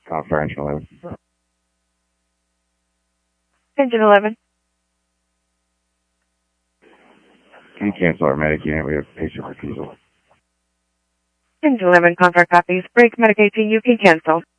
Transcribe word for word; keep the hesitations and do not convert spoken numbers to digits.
Call for engine eleven. Engine eleven. Can you cancel our medic unit? We have patient refusal. Engine eleven, contract copies. Break medic eighteen, you can cancel.